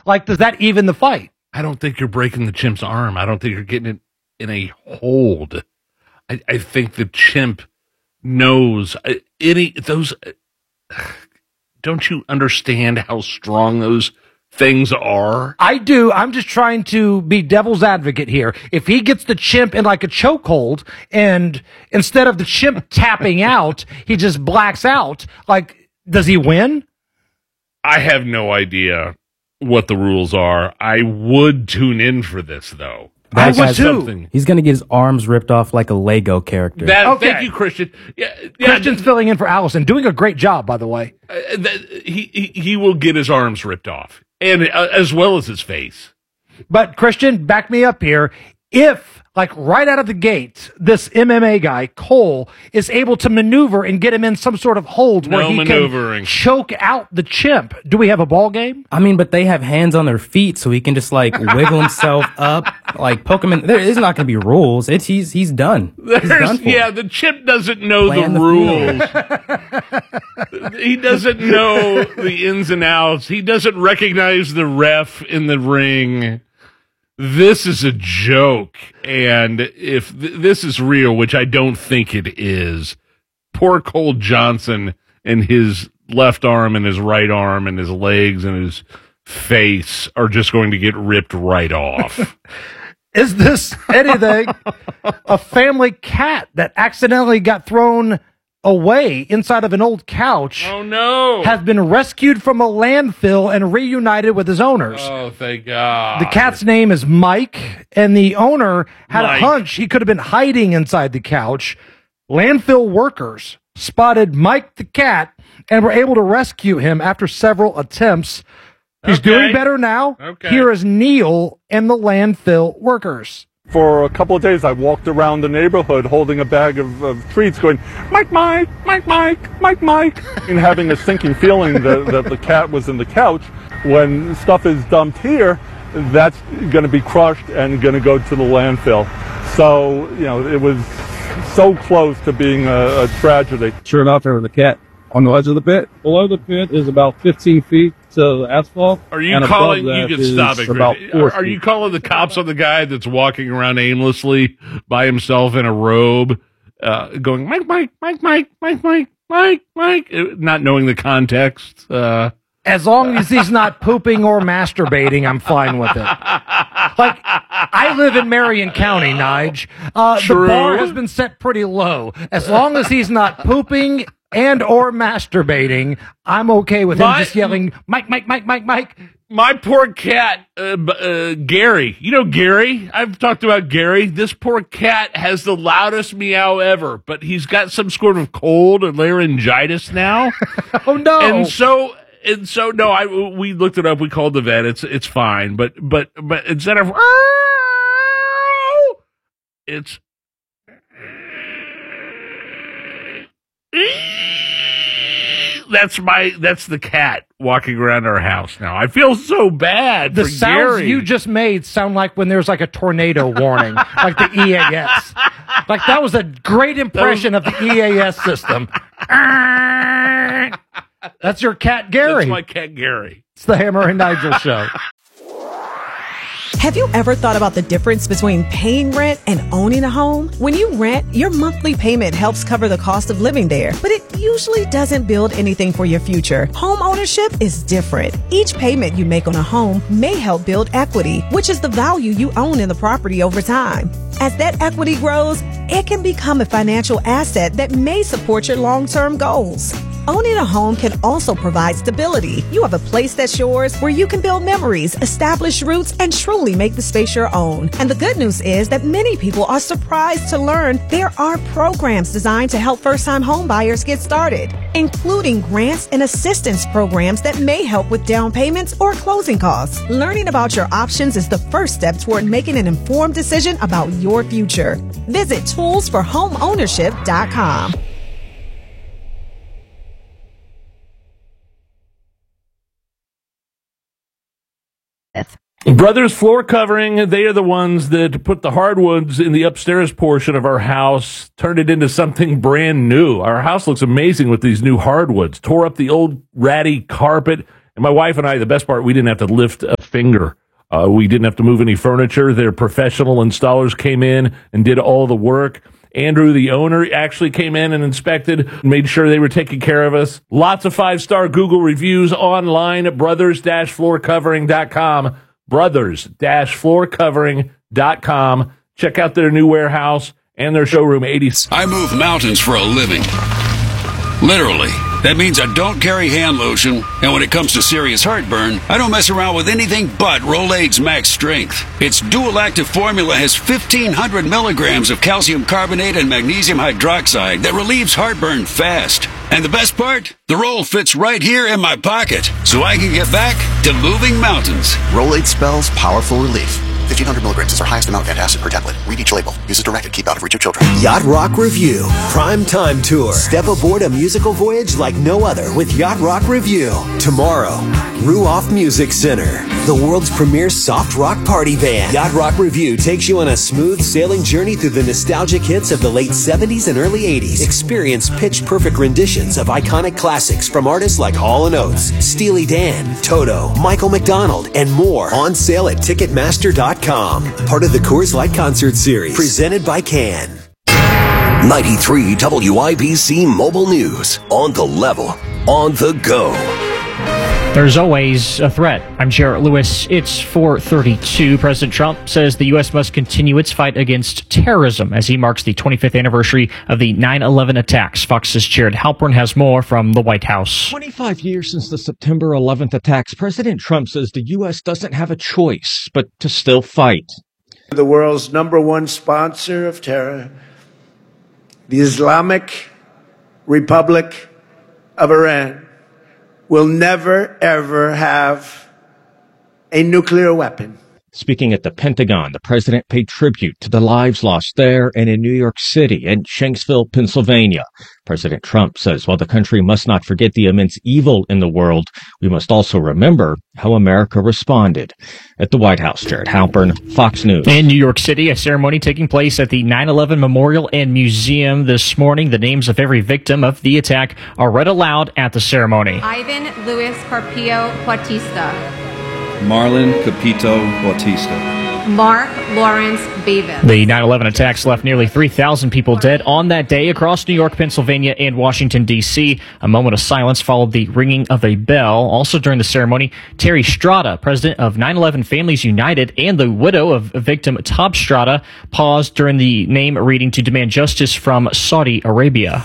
Like, does that even the fight? I don't think you're breaking the chimp's arm. I don't think you're getting it in a hold. I think the chimp knows don't you understand how strong those things are? I do. I'm just trying to be devil's advocate here. If he gets the chimp in like a chokehold, and instead of the chimp tapping out, he just blacks out, like, does he win? I have no idea what the rules are. I would tune in for this, though. I would too. He's going to get his arms ripped off like a Lego character. Thank you, Christian. Christian's filling in for Allison, doing a great job, by the way. He will get his arms ripped off, and as well as his face. But Christian, back me up here. If, like, right out of the gate, this MMA guy, Cole, is able to maneuver and get him in some sort of hold where he can choke out the chimp, do we have a ball game? I mean, but they have hands on their feet, so he can just, like, wiggle himself up, like, poke him in. There is not going to be rules. He's done. He's done for. Yeah, the chimp doesn't know the rules. He doesn't know the ins and outs. He doesn't recognize the ref in the ring. This is a joke, and if this is real, which I don't think it is, poor Cole Johnson and his left arm and his right arm and his legs and his face are just going to get ripped right off. Is this anything? A family cat that accidentally got thrown away inside of an old couch. Oh, no. Has been rescued from a landfill and reunited with his owners. Oh, thank God. The cat's name is Mike, and the owner had a hunch he could have been hiding inside the couch. Landfill workers spotted Mike the cat and were able to rescue him after several attempts. He's doing better now. Here is Neil and the landfill workers. For a couple of days, I walked around the neighborhood holding a bag of treats going, Mike, Mike, Mike, Mike, Mike, Mike, and having a sinking feeling that the cat was in the couch. When stuff is dumped here, that's going to be crushed and going to go to the landfill. So, you know, it was so close to being a tragedy. Sure enough, there was a cat on the edge of the pit. Below the pit is about 15 feet to the asphalt. Are you calling? You can stop it. Are you calling the cops on the guy that's walking around aimlessly by himself in a robe, going Mike, Mike, Mike, Mike, Mike, Mike, Mike, Mike, not knowing the context? As long as he's not pooping or masturbating, I'm fine with it. Like, I live in Marion County, Nige. The bar has been set pretty low. As long as he's not pooping and or masturbating, I'm okay with him just yelling, Mike, Mike, Mike, Mike, Mike. My poor cat, Gary. You know Gary? I've talked about Gary. This poor cat has the loudest meow ever, but he's got some sort of cold or laryngitis now. Oh, no. And so no, we looked it up. We called the vet. It's fine. But instead of it's that's the cat walking around our house now. I feel so bad. The for sounds Gary. you just made sound like when there's like a tornado warning, like the EAS. Like that was a great impression of the EAS system. That's your cat, Gary. That's my cat, Gary. It's the Hammer and Nigel show. Have you ever thought about the difference between paying rent and owning a home? When you rent, your monthly payment helps cover the cost of living there, but it usually doesn't build anything for your future. Home ownership is different. Each payment you make on a home may help build equity, which is the value you own in the property over time. As that equity grows, it can become a financial asset that may support your long-term goals. Owning a home can also provide stability. You have a place that's yours where you can build memories, establish roots, and truly make the space your own. And the good news is that many people are surprised to learn there are programs designed to help first-time home buyers get started, including grants and assistance programs that may help with down payments or closing costs. Learning about your options is the first step toward making an informed decision about your future. Visit toolsforhomeownership.com. Brothers Floor Covering, they are the ones that put the hardwoods in the upstairs portion of our house, turned it into something brand new. Our house looks amazing with these new hardwoods. Tore up the old ratty carpet. And my wife and I, the best part, we didn't have to lift a finger. We didn't have to move any furniture. Their professional installers came in and did all the work. Andrew, the owner, actually came in and inspected, made sure they were taking care of us. Lots of 5-star Google reviews online at brothers-floorcovering.com. Brothers-floorcovering.com. Check out their new warehouse and their showroom 80. I move mountains for a living. Literally. That means I don't carry hand lotion, and when it comes to serious heartburn, I don't mess around with anything but Rolaids Max Strength. Its dual-active formula has 1,500 milligrams of calcium carbonate and magnesium hydroxide that relieves heartburn fast. And the best part? The roll fits right here in my pocket, so I can get back to moving mountains. Rolaids spells powerful relief. 1,500 milligrams is our highest amount of antacid per tablet. Read each label. Use as directed. Keep out of reach of children. Yacht Rock Review Prime Time Tour. Step aboard a musical voyage like no other with Yacht Rock Review. Tomorrow, Ruoff Music Center, the world's premier soft rock party band. Yacht Rock Review takes you on a smooth sailing journey through the nostalgic hits of the late 70s and early 80s. Experience pitch-perfect renditions of iconic classics from artists like Hall & Oates, Steely Dan, Toto, Michael McDonald, and more. On sale at Ticketmaster.com. Part of the Coors Light Concert Series. Presented by Can. 93 WIBC Mobile News. On the level. On the go. There's always a threat. I'm Jarrett Lewis. It's 4:32. President Trump says the U.S. must continue its fight against terrorism as he marks the 25th anniversary of the 9/11 attacks. Fox's Jared Halpern has more from the White House. 25 years since the September 11th attacks, President Trump says the U.S. doesn't have a choice but to still fight. The world's #1 sponsor of terror, the Islamic Republic of Iran, will never, ever have a nuclear weapon. Speaking at the Pentagon, the president paid tribute to the lives lost there and in New York City and Shanksville, Pennsylvania. President Trump says while the country must not forget the immense evil in the world, we must also remember how America responded. At the White House, Jared Halpern, Fox News. In New York City, a ceremony taking place at the 9/11 Memorial and Museum this morning. The names of every victim of the attack are read aloud at the ceremony. Ivan Luis Carpio Bautista. Marlon Capito Bautista. Mark Lawrence Beavis. The 9/11 attacks left nearly 3,000 people dead on that day across New York, Pennsylvania, and Washington, D.C. A moment of silence followed the ringing of a bell. Also during the ceremony, Terry Strada, president of 9/11 Families United, and the widow of victim Tob Strada, paused during the name reading to demand justice from Saudi Arabia.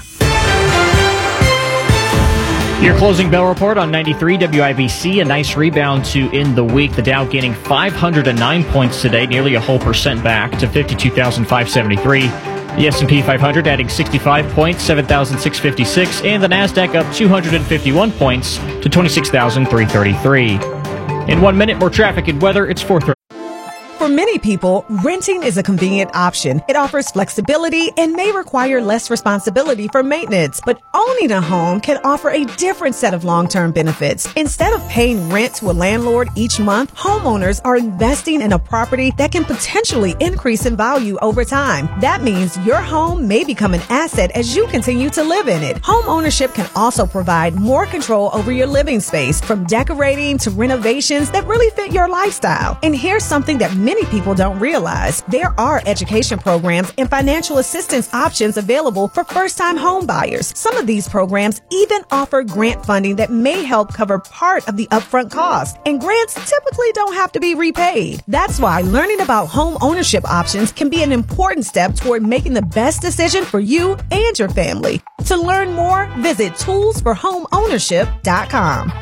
Your closing bell report on 93 WIBC. A nice rebound to end the week. The Dow gaining 509 points today, nearly a whole percent back to 52,573. The S&P 500 adding 65 points, 7,656. And the NASDAQ up 251 points to 26,333. In 1 minute, more traffic and weather. It's 4:30. For many people, renting is a convenient option. It offers flexibility and may require less responsibility for maintenance. But owning a home can offer a different set of long-term benefits. Instead of paying rent to a landlord each month, homeowners are investing in a property that can potentially increase in value over time. That means your home may become an asset as you continue to live in it. Home ownership can also provide more control over your living space, from decorating to renovations that really fit your lifestyle. And here's something that many people don't realize. There are education programs and financial assistance options available for first-time home buyers. Some of these programs even offer grant funding that may help cover part of the upfront cost. And grants typically don't have to be repaid. That's why learning about home ownership options can be an important step toward making the best decision for you and your family. To learn more, visit toolsforhomeownership.com.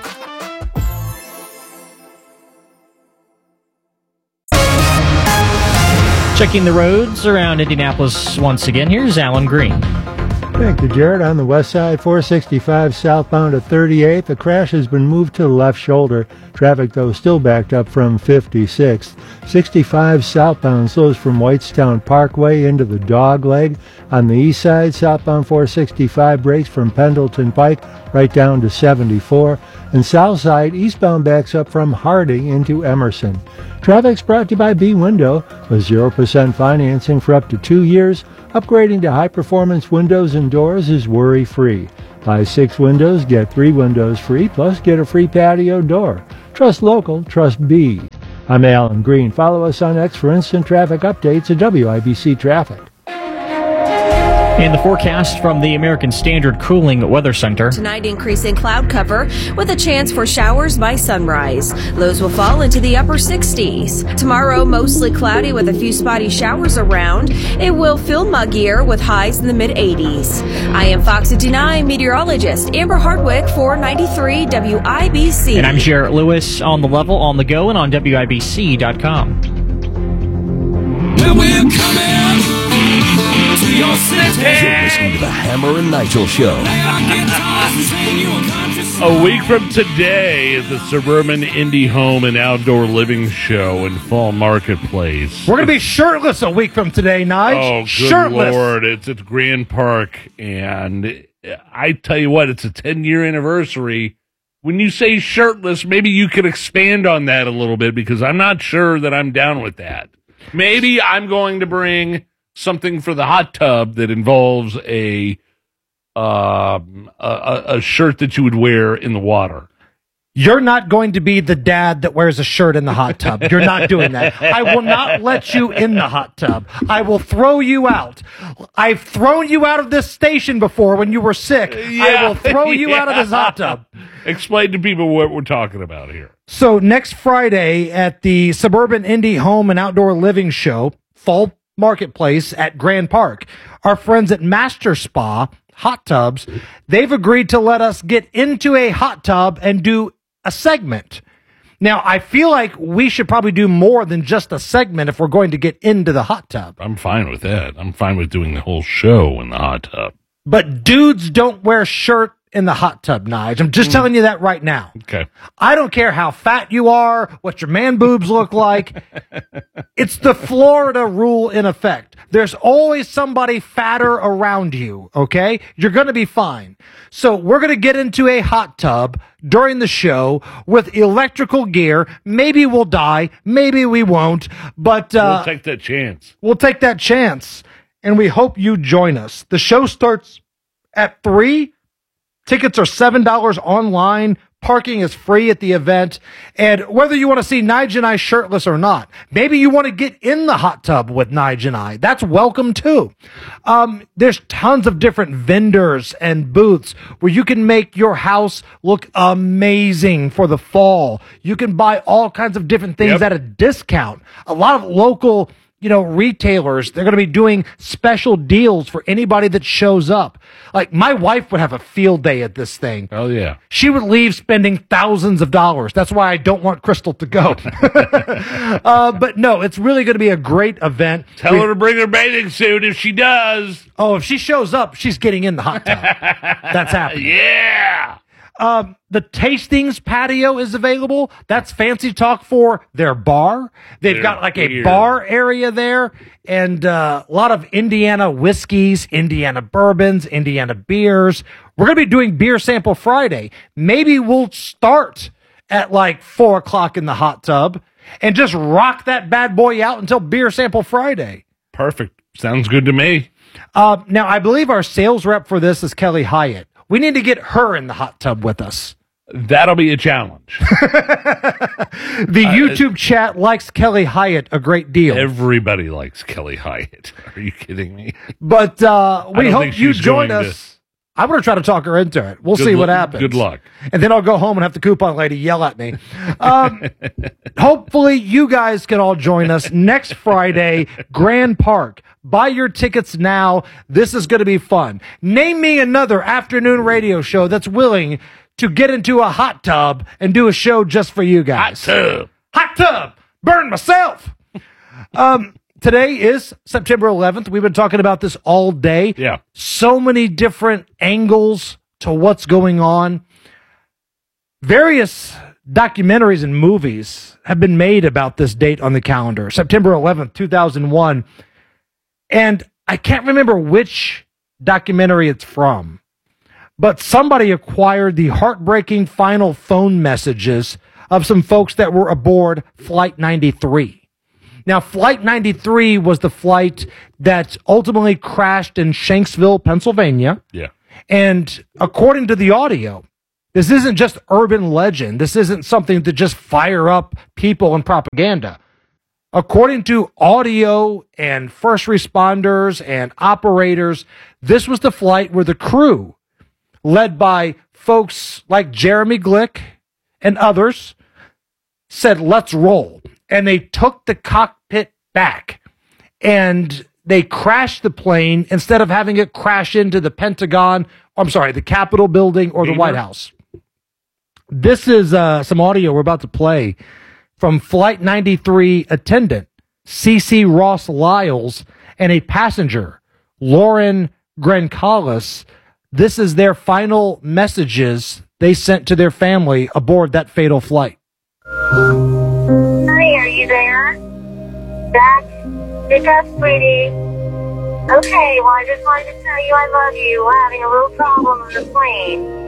Checking the roads around Indianapolis once again. Here's Alan Green. Thank you, Jared. On the west side, 465 southbound at 38th. The crash has been moved to the left shoulder. Traffic, though, still backed up from 56th. 65 southbound slows from Whitestown Parkway into the Dog Leg. On the east side, southbound 465 breaks from Pendleton Pike right down to 74. And south side, eastbound backs up from Harding into Emerson. Traffic's brought to you by B-Window with 0% financing for up to 2 years. Upgrading to high-performance windows and doors is worry-free. Buy 6 windows, get 3 windows free, plus get a free patio door. Trust local, trust B. I'm Alan Green. Follow us on X for instant traffic updates at WIBC Traffic. And the forecast from the American Standard Cooling Weather Center. Tonight, increasing cloud cover with a chance for showers by sunrise. Lows will fall into the upper 60s. Tomorrow, mostly cloudy with a few spotty showers around. It will feel muggier with highs in the mid-80s. I am Fox 59 meteorologist Amber Hardwick for 93 WIBC. And I'm Jarrett Lewis on the level, on the go, and on WIBC.com. Well, we're coming to your city. You're listening to the Hammer and Nigel Show. A week from today at the Suburban Indie Home and Outdoor Living Show in Fall Marketplace. We're going to be shirtless a week from today, Nige. Oh, good shirtless. Lord. It's at Grand Park, and I tell you what, it's a 10-year anniversary. When you say shirtless, maybe you could expand on that a little bit, because I'm not sure that I'm down with that. Maybe I'm going to bring something for the hot tub that involves a shirt that you would wear in the water. You're not going to be the dad that wears a shirt in the hot tub. You're not doing that. I will not let you in the hot tub. I will throw you out. I've thrown you out of this station before when you were sick. I will throw you out of this hot tub. Explain to people what we're talking about here. So next Friday at the Suburban Indie Home and Outdoor Living Show, Fall Marketplace at Grand Park, our friends at Master Spa Hot Tubs, they've agreed to let us get into a hot tub and do a segment. Now, I feel like we should probably do more than just a segment if we're going to get into the hot tub. I'm fine with that. I'm fine with doing the whole show in the hot tub. But dudes don't wear shirt in the hot tub, Nige. I'm just telling you that right now. Okay. I don't care how fat you are, what your man boobs look like. It's the Florida rule in effect. There's always somebody fatter around you, okay? You're going to be fine. So we're going to get into a hot tub during the show with electrical gear. Maybe we'll die. Maybe we won't. But we'll take that chance. We'll take that chance. And we hope you join us. The show starts at 3. Tickets are $7 online. Parking is free at the event. And whether you want to see Nige and I shirtless or not, maybe you want to get in the hot tub with Nige and I. That's welcome too. There's tons of different vendors and booths where you can make your house look amazing for the fall. You can buy all kinds of different things at a discount. A lot of local retailers, they're going to be doing special deals for anybody that shows up. Like, my wife would have a field day at this thing. Oh, yeah. She would leave spending thousands of dollars. That's why I don't want Crystal to go. But no, it's really going to be a great event. Tell her to bring her bathing suit if she does. Oh, if she shows up, she's getting in the hot tub. That's happening. Yeah. The Tastings patio is available. That's fancy talk for their bar. They've got like a bar area there, and a lot of Indiana whiskeys, Indiana bourbons, Indiana beers. We're going to be doing Beer Sample Friday. Maybe we'll start at like 4 o'clock in the hot tub and just rock that bad boy out until Beer Sample Friday. Perfect. Sounds good to me. Now, I believe our sales rep for this is Kelly Hyatt. We need to get her in the hot tub with us. That'll be a challenge. The YouTube chat likes Kelly Hyatt a great deal. Everybody likes Kelly Hyatt. Are you kidding me? But we hope you join us. I'm going to try to talk her into it. We'll see what happens. Good luck. And then I'll go home and have the coupon lady yell at me. Hopefully you guys can all join us next Friday, Grand Park. Buy your tickets now. This is going to be fun. Name me another afternoon radio show that's willing to get into a hot tub and do a show just for you guys. Hot tub. Hot tub. Burn myself. Today is September 11th. We've been talking about this all day. Yeah. So many different angles to what's going on. Various documentaries and movies have been made about this date on the calendar, September 11th, 2001. And I can't remember which documentary it's from, but somebody acquired the heartbreaking final phone messages of some folks that were aboard Flight 93. Now, Flight 93 was the flight that ultimately crashed in Shanksville, Pennsylvania. Yeah. And according to the audio, This isn't just urban legend. This isn't something to just fire up people and propaganda. According to audio and first responders and operators, this was the flight where the crew, led by folks like Jeremy Glick and others, said, let's roll. And they took the cockpit back and they crashed the plane instead of having it crash into the Pentagon, the Capitol building or the White House. This is some audio we're about to play from Flight 93 attendant C.C. Ross Lyles and a passenger, Lauren Grencalis. This is their final messages they sent to their family aboard that fatal flight. Hi, are you there? Back? Pick up, sweetie. Okay, well, I just wanted to tell you I love you. We're having a little problem on the plane.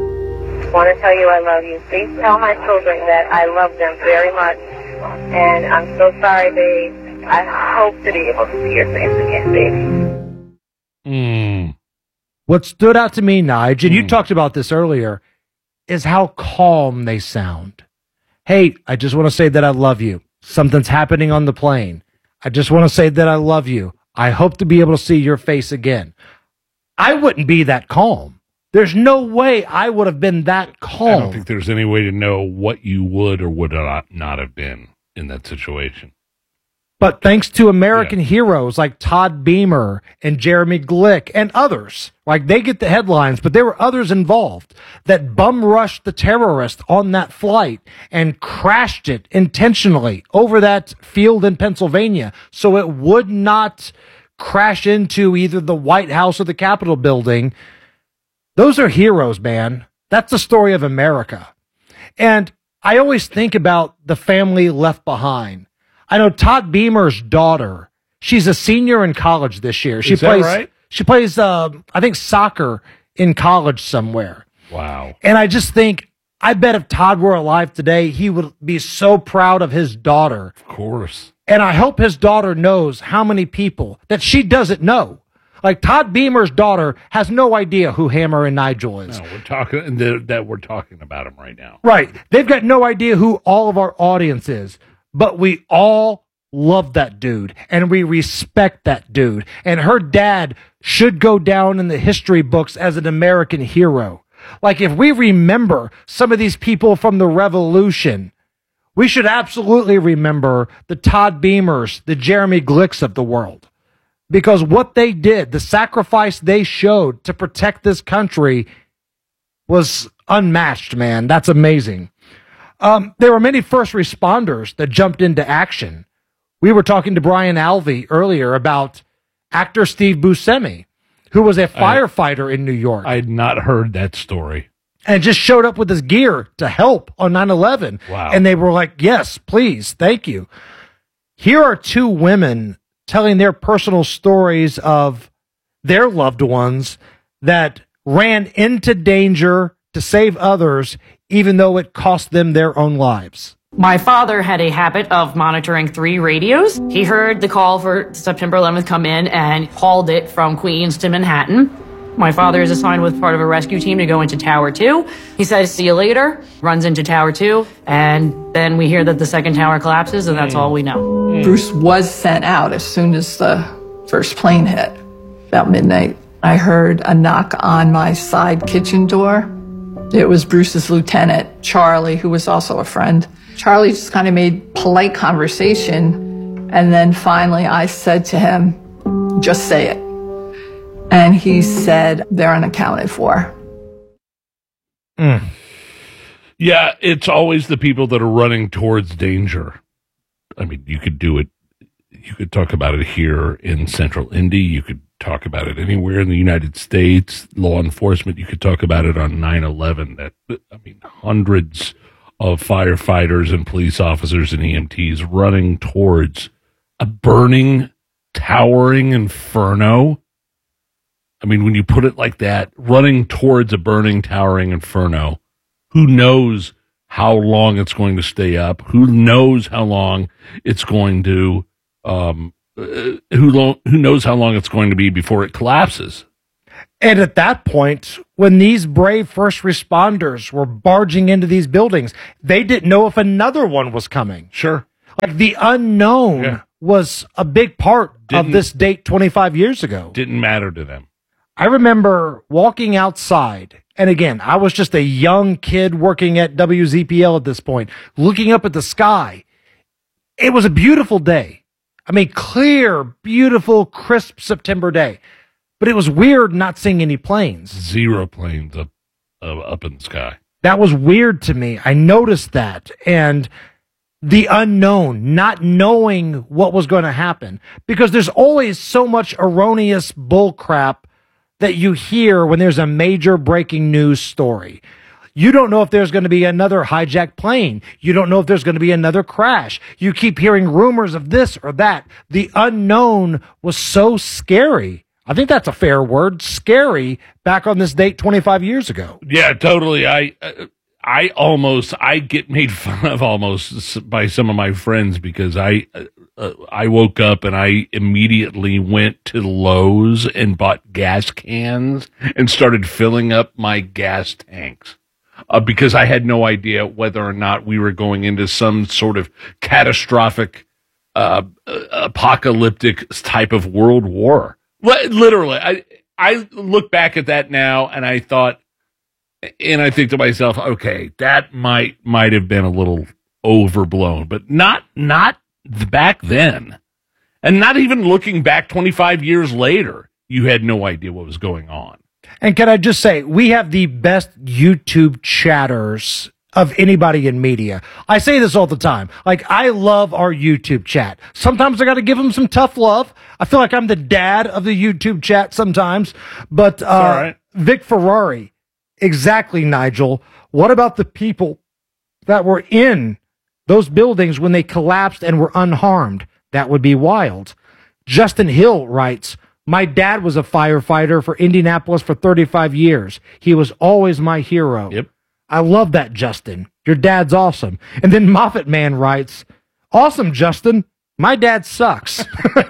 I want to tell you I love you. Please tell my children that I love them very much. And I'm so sorry, babe. I hope to be able to see your face again, baby. What stood out to me, Nige, and you talked about this earlier, is how calm they sound. Hey, I just want to say that I love you. Something's happening on the plane. I just want to say that I love you. I hope to be able to see your face again. I wouldn't be that calm. There's no way I would have been that calm. I don't think there's any way to know what you would or would not have been in that situation. But thanks to American heroes like Todd Beamer and Jeremy Glick and others, like they get the headlines, but there were others involved that bum rushed the terrorist on that flight and crashed it intentionally over that field in Pennsylvania so it would not crash into either the White House or the Capitol building. Those are heroes, man. That's the story of America. And I always think about the family left behind. I know Todd Beamer's daughter, she's a senior in college this year. She plays, I think, soccer in college somewhere. Wow. And I just think, I bet if Todd were alive today, he would be so proud of his daughter. Of course. And I hope his daughter knows how many people that she doesn't know. Like Todd Beamer's daughter has no idea who Hammer and Nigel is. No, we're talking about him right now. Right. They've got no idea who all of our audience is. But we all love that dude and we respect that dude. And her dad should go down in the history books as an American hero. Like if we remember some of these people from the Revolution, we should absolutely remember the Todd Beamers, the Jeremy Glicks of the world. Because what they did, the sacrifice they showed to protect this country was unmatched, man. That's amazing. There were many first responders that jumped into action. We were talking to Brian Alvey earlier about actor Steve Buscemi, who was a firefighter in New York. I had not heard that story. And just showed up with his gear to help on 9/11. Wow. And they were like, yes, please, thank you. Here are two women telling their personal stories of their loved ones that ran into danger to save others, even though it cost them their own lives. My father had a habit of monitoring 3 radios. He heard the call for September 11th come in and hauled it from Queens to Manhattan. My father is assigned with part of a rescue team to go into Tower 2. He says, see you later, runs into Tower 2, and then we hear that the second tower collapses, and that's all we know. Bruce was sent out as soon as the first plane hit, about midnight. I heard a knock on my side kitchen door. It was Bruce's lieutenant, Charlie, who was also a friend. Charlie just kind of made polite conversation, and then finally I said to him, just say it. And he said, they're unaccounted for. Yeah, it's always the people that are running towards danger. I mean, you could do it. You could talk about it here in Central Indy. You could talk about it anywhere in the United States. Law enforcement, you could talk about it on 9/11. Hundreds of firefighters and police officers and EMTs running towards a burning, towering inferno. I mean, when you put it like that, running towards a burning, towering inferno, who knows how long it's going to stay up? Who knows how long it's going to, who knows how long it's going to be before it collapses? And at that point, when these brave first responders were barging into these buildings, they didn't know if another one was coming. Sure. Like the unknown was a big part of this date 25 years ago. Didn't matter to them. I remember walking outside, and again, I was just a young kid working at WZPL at this point, looking up at the sky. It was a beautiful day. I mean, clear, beautiful, crisp September day. But it was weird not seeing any planes. 0 planes up in the sky. That was weird to me. I noticed that. And the unknown, not knowing what was going to happen. Because there's always so much erroneous bull crap that you hear when there's a major breaking news story. You don't know if there's going to be another hijacked plane. You don't know if there's going to be another crash. You keep hearing rumors of this or that. The unknown was so scary. I think that's a fair word, scary, back on this date 25 years ago. Yeah, totally. I get made fun of almost by some of my friends because I woke up and I immediately went to Lowe's and bought gas cans and started filling up my gas tanks because I had no idea whether or not we were going into some sort of catastrophic, apocalyptic type of world war. Literally, I look back at that now and I thought, and I think to myself, okay, that might have been a little overblown, but not back then. And not even looking back 25 years later, you had no idea what was going on. And can I just say, we have the best YouTube chatters of anybody in media. I say this all the time. Like, I love our YouTube chat. Sometimes I got to give them some tough love. I feel like I'm the dad of the YouTube chat sometimes. But all right. Vic Ferrari, exactly, Nigel. What about the people that were in those buildings when they collapsed and were unharmed? That would be wild. Justin Hill writes, my dad was a firefighter for Indianapolis for 35 years. He was always my hero. Yep. I love that, Justin. Your dad's awesome. And then Moffat Man writes, awesome, Justin. My dad sucks. You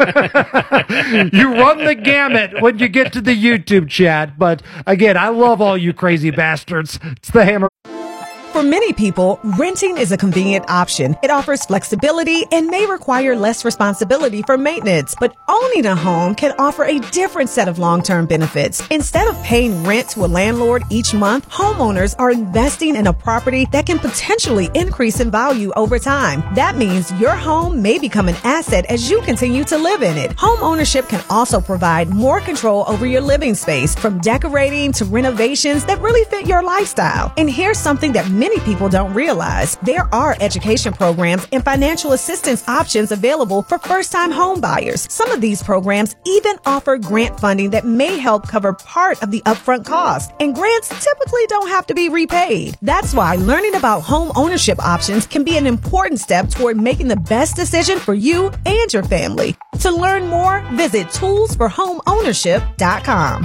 run the gamut when you get to the YouTube chat. But again, I love all you crazy bastards. It's the Hammer. For many people, renting is a convenient option. It offers flexibility and may require less responsibility for maintenance. But owning a home can offer a different set of long-term benefits. Instead of paying rent to a landlord each month, homeowners are investing in a property that can potentially increase in value over time. That means your home may become an asset as you continue to live in it. Home ownership can also provide more control over your living space, from decorating to renovations that really fit your lifestyle. And here's something that many people don't realize. There are education programs and financial assistance options available for first-time home buyers. Some of these programs even offer grant funding that may help cover part of the upfront cost. And grants typically don't have to be repaid. That's why learning about home ownership options can be an important step toward making the best decision for you and your family. To learn more, visit toolsforhomeownership.com.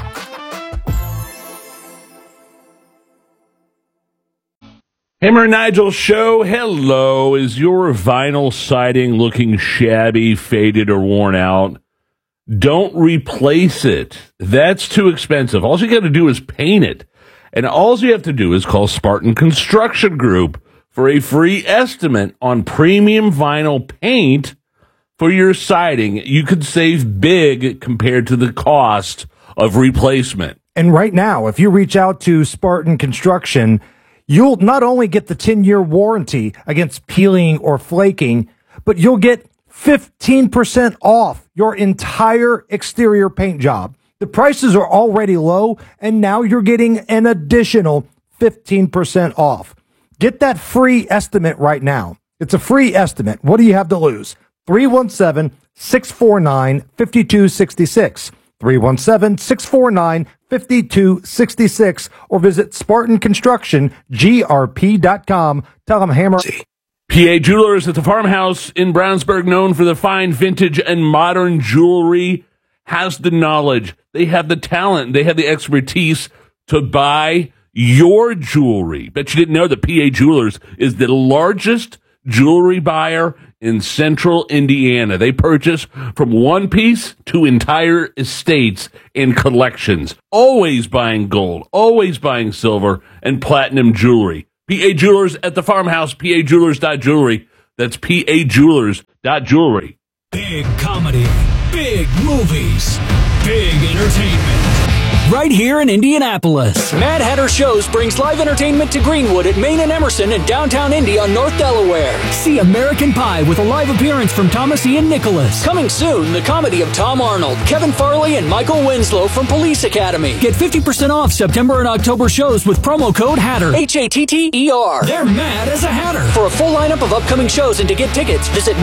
Hammer and Nigel Show. Hello. Is your vinyl siding looking shabby, faded, or worn out? Don't replace it. That's too expensive. All you got to do is paint it. And all you have to do is call Spartan Construction Group for a free estimate on premium vinyl paint for your siding. You could save big compared to the cost of replacement. And right now, if you reach out to Spartan Construction, you'll not only get the 10-year warranty against peeling or flaking, but you'll get 15% off your entire exterior paint job. The prices are already low, and now you're getting an additional 15% off. Get that free estimate right now. It's a free estimate. What do you have to lose? 317-649-5266. 317-649-5266, or visit SpartanConstructionGRP.com. Tell them Hammer. PA Jewelers at the Farmhouse in Brownsburg, known for the fine vintage and modern jewelry, has the knowledge. They have the talent. They have the expertise to buy your jewelry. Bet you didn't know that PA Jewelers is the largest jewelry buyer in central Indiana. They purchase from one piece to entire estates and collections. Always buying gold, always buying silver and platinum jewelry. PA Jewelers at the farmhouse, pajewelers.jewelry. That's pajewelers.jewelry. Big comedy, big movies, big entertainment. Right here in Indianapolis. Mad Hatter Shows brings live entertainment to Greenwood at Main and Emerson in downtown Indy on North Delaware. See American Pie with a live appearance from Thomas Ian Nicholas. Coming soon, the comedy of Tom Arnold, Kevin Farley, and Michael Winslow from Police Academy. Get 50% off September and October shows with promo code HATTER. HATTER. They're mad as a hatter. For a full lineup of upcoming shows and to get tickets, visit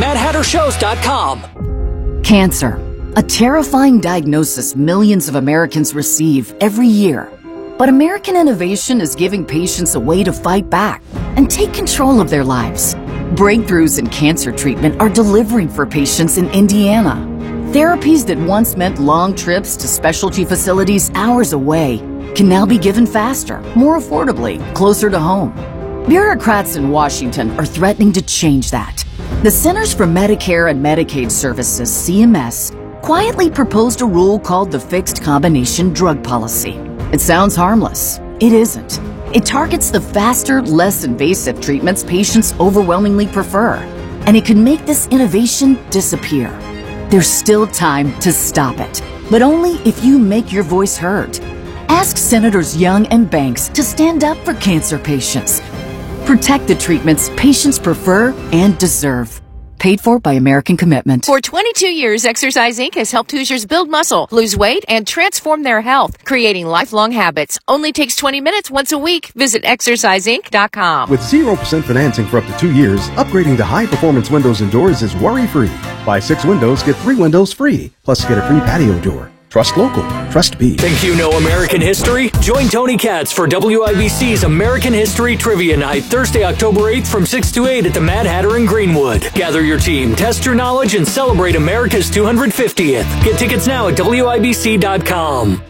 madhattershows.com. Cancer. A terrifying diagnosis millions of Americans receive every year. But American innovation is giving patients a way to fight back and take control of their lives. Breakthroughs in cancer treatment are delivering for patients in Indiana. Therapies that once meant long trips to specialty facilities hours away can now be given faster, more affordably, closer to home. Bureaucrats in Washington are threatening to change that. The Centers for Medicare and Medicaid Services, CMS, quietly proposed a rule called the Fixed Combination Drug Policy. It sounds harmless. It isn't. It targets the faster, less invasive treatments patients overwhelmingly prefer, and it could make this innovation disappear. There's still time to stop it, but only if you make your voice heard. Ask Senators Young and Banks to stand up for cancer patients. Protect the treatments patients prefer and deserve. Paid for by American Commitment. For 22 years, Exercise Inc. has helped Hoosiers build muscle, lose weight, and transform their health, creating lifelong habits. Only takes 20 minutes once a week. Visit exerciseinc.com. With 0% financing for up to 2 years, upgrading to high-performance windows and doors is worry-free. Buy 6 windows, get 3 windows free. Plus, get a free patio door. Trust local. Trust B. Think you know American history? Join Tony Katz for WIBC's American History Trivia Night, Thursday, October 8th from 6 to 8 at the Mad Hatter in Greenwood. Gather your team, test your knowledge, and celebrate America's 250th. Get tickets now at WIBC.com.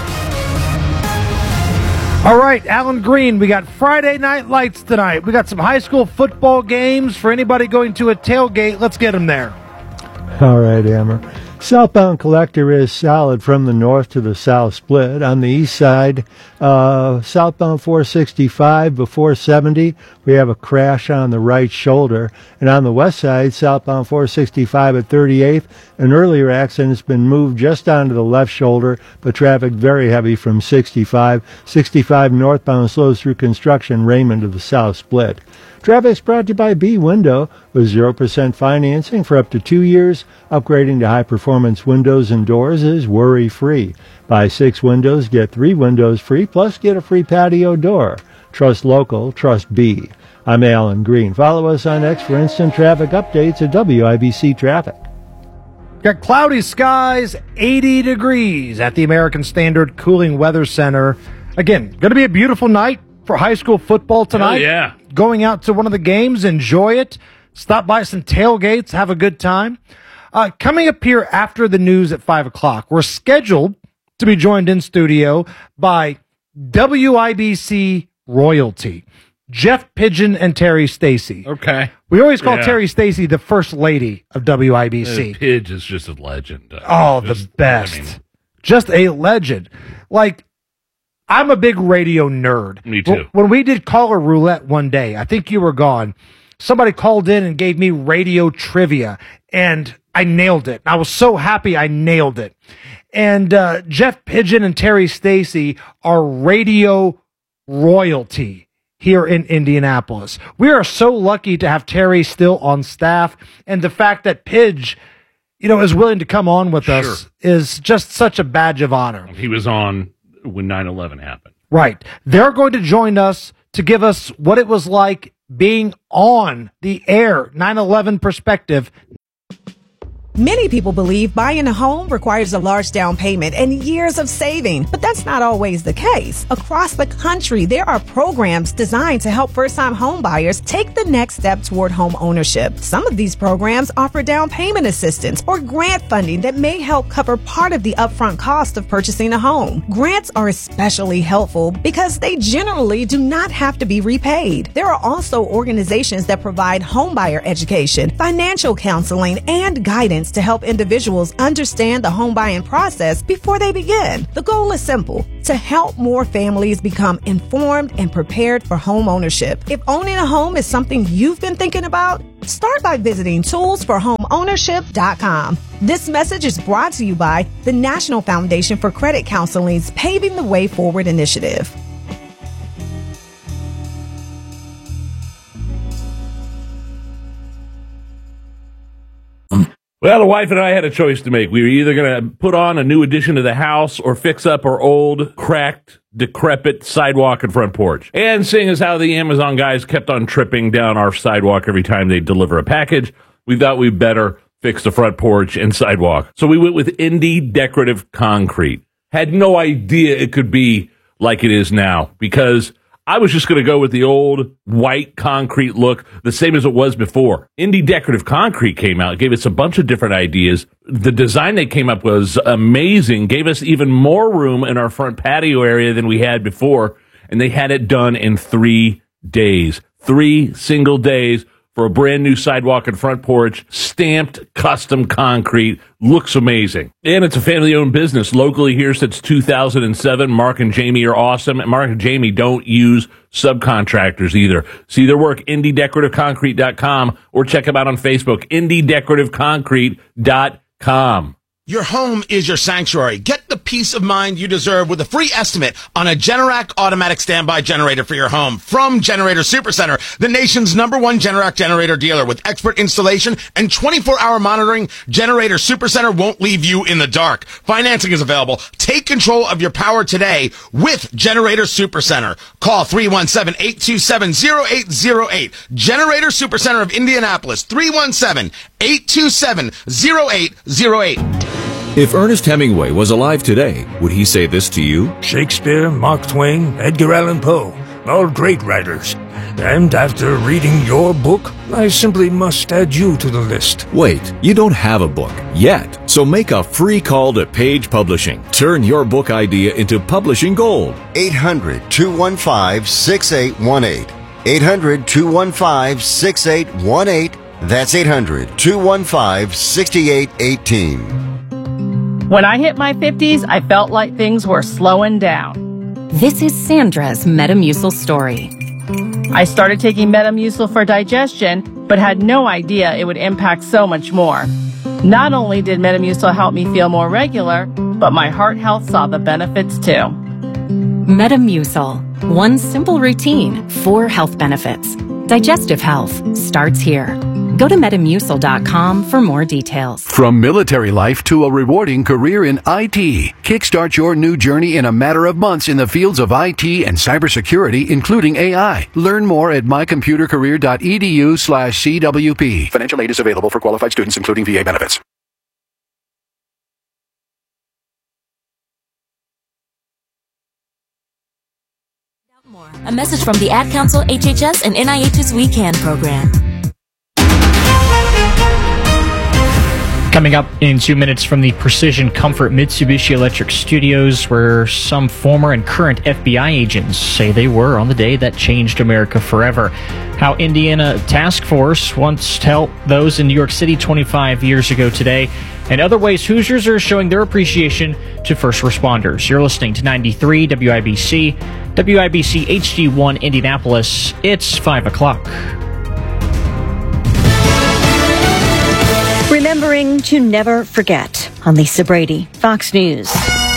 All right, Alan Green, we got Friday Night Lights tonight. We got some high school football games for anybody going to a tailgate. Let's get them there. All right, Amber. Southbound collector is solid from the north to the south split. On the east side, southbound 465 before 70, we have a crash on the right shoulder. And on the west side, southbound 465 at 38th, an earlier accident has been moved just onto the left shoulder, but traffic very heavy from 65. 65 northbound slows through construction, Raymond to the south split. Traffic's brought to you by B-Window with 0% financing for up to 2 years. Upgrading to high-performance windows and doors is worry-free. Buy 6 windows, get 3 windows free, plus get a free patio door. Trust local, trust B. I'm Alan Green. Follow us on X for instant traffic updates at WIBC Traffic. Got cloudy skies, 80 degrees at the American Standard Cooling Weather Center. Again, going to be a beautiful night for high school football tonight. Oh, yeah. Going out to one of the games, enjoy it. Stop by some tailgates, have a good time. Coming up here after the news at 5 o'clock, we're scheduled to be joined in studio by WIBC royalty, Jeff Pigeon and Terry Stacy. Okay. We always call Terry Stacy the first lady of WIBC. Pidge is just a legend. The best. Just a legend. Like, I'm a big radio nerd. Me too. When we did caller roulette one day, I think you were gone. Somebody called in and gave me radio trivia, and I nailed it. I was so happy I nailed it. And Jeff Pigeon and Terry Stacy are radio royalty here in Indianapolis. We are so lucky to have Terry still on staff, and the fact that Pidge, is willing to come on with us is just such a badge of honor. He was on when 9/11 happened. Right. They're going to join us to give us what it was like being on the air, 9/11 perspective. Many people believe buying a home requires a large down payment and years of saving, but that's not always the case. Across the country, there are programs designed to help first-time home buyers take the next step toward home ownership. Some of these programs offer down payment assistance or grant funding that may help cover part of the upfront cost of purchasing a home. Grants are especially helpful because they generally do not have to be repaid. There are also organizations that provide homebuyer education, financial counseling, and guidance to help individuals understand the home buying process before they begin. The goal is simple: to help more families become informed and prepared for home ownership. If owning a home is something you've been thinking about, start by visiting toolsforhomeownership.com. This message is brought to you by the National Foundation for Credit Counseling's Paving the Way Forward initiative. Well, the wife and I had a choice to make. We were either going to put on a new addition to the house or fix up our old, cracked, decrepit sidewalk and front porch. And seeing as how the Amazon guys kept on tripping down our sidewalk every time they deliver a package, we thought we'd better fix the front porch and sidewalk. So we went with Indy Decorative Concrete. Had no idea it could be like it is now, because I was just going to go with the old white concrete look, the same as it was before. Indy Decorative Concrete came out, gave us a bunch of different ideas. The design they came up with was amazing, gave us even more room in our front patio area than we had before, and they had it done in 3 days. 3 single days for a brand new sidewalk and front porch, stamped custom concrete. Looks amazing. And it's a family-owned business locally here since 2007. Mark and Jamie are awesome. And Mark and Jamie don't use subcontractors either. See their work, IndyDecorativeConcrete.com, or check them out on Facebook, IndyDecorativeConcrete.com. Your home is your sanctuary. Get the peace of mind you deserve with a free estimate on a Generac automatic standby generator for your home from Generator Supercenter, the nation's #1 Generac generator dealer. With expert installation and 24-hour monitoring, Generator Supercenter won't leave you in the dark. Financing is available. Take control of your power today with Generator Supercenter. Call 317-827-0808. Generator Supercenter of Indianapolis, 317-827-0808. If Ernest Hemingway was alive today, would he say this to you? Shakespeare, Mark Twain, Edgar Allan Poe, all great writers. And after reading your book, I simply must add you to the list. Wait, you don't have a book yet, so make a free call to Page Publishing. Turn your book idea into publishing gold. 800-215-6818. 800-215-6818. That's 800-215-6818. When I hit my 50s, I felt like things were slowing down. This is Sandra's Metamucil story. I started taking Metamucil for digestion, but had no idea it would impact so much more. Not only did Metamucil help me feel more regular, but my heart health saw the benefits too. Metamucil. One simple routine, 4 health benefits. Digestive health starts here. Go to Metamucil.com for more details. From military life to a rewarding career in IT, kickstart your new journey in a matter of months in the fields of IT and cybersecurity, including AI. Learn more at mycomputercareer.edu/CWP. Financial aid is available for qualified students, including VA benefits. A message from the Ad Council, HHS, and NIH's We Can program. Coming up in 2 minutes from the Precision Comfort Mitsubishi Electric Studios, where some former and current FBI agents say they were on the day that changed America forever. How Indiana Task Force once helped those in New York City 25 years ago today, and other ways Hoosiers are showing their appreciation to first responders. You're listening to 93 WIBC, WIBC HD1 Indianapolis. It's 5 o'clock. Remembering to never forget. I'm Lisa Brady, Fox News.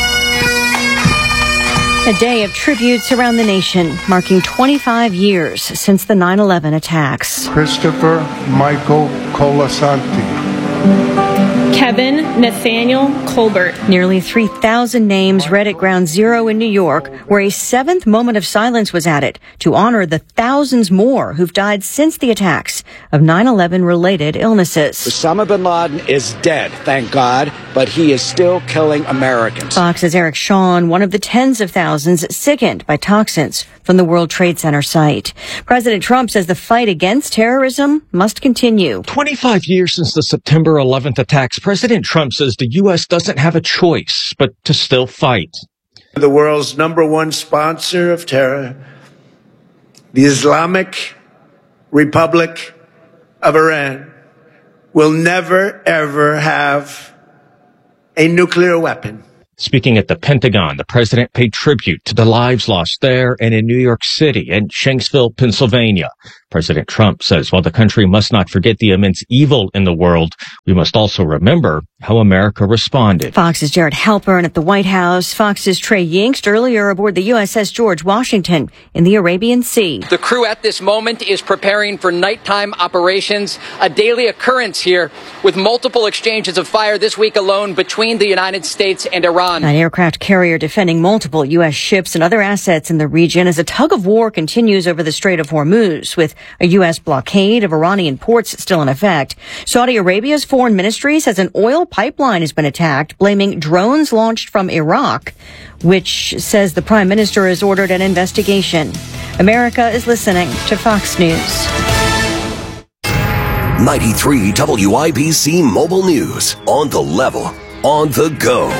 A day of tributes around the nation, marking 25 years since the 9/11 attacks. Christopher Michael Colasanti. Kevin Nathaniel Colbert. Nearly 3,000 names read at Ground Zero in New York, where a seventh moment of silence was added to honor the thousands more who've died since the attacks of 9/11 related illnesses. Osama bin Laden is dead, thank God, but he is still killing Americans. Fox's Eric Shawn, one of the tens of thousands sickened by toxins from the World Trade Center site. President Trump says the fight against terrorism must continue. 25 years since the September 11th attacks, President Trump says the U.S. doesn't have a choice but to still fight. The world's #1 sponsor of terror, the Islamic Republic of Iran, will never, ever have a nuclear weapon. Speaking at the Pentagon, the president paid tribute to the lives lost there and in New York City and Shanksville, Pennsylvania. President Trump says while the country must not forget the immense evil in the world, we must also remember how America responded. Fox's Jared Halpern at the White House. Fox's Trey Yingst earlier aboard the USS George Washington in the Arabian Sea. The crew at this moment is preparing for nighttime operations, a daily occurrence here with multiple exchanges of fire this week alone between the United States and Iran. An aircraft carrier defending multiple U.S. ships and other assets in the region as a tug of war continues over the Strait of Hormuz, with a U.S. blockade of Iranian ports still in effect. Saudi Arabia's foreign ministry says an oil pipeline has been attacked, blaming drones launched from Iraq, which says the prime minister has ordered an investigation. America is listening to Fox News. 93 WIBC Mobile News. On the level, on the go.